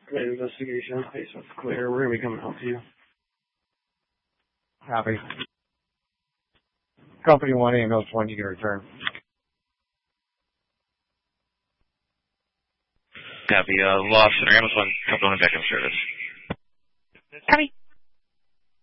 Clear investigation. Basement's clear. We're going to be coming out to you. Copy. Company 1, ambulance 1, you can return. Copy. Law Center, ambulance 1, company 1 back in service. Copy.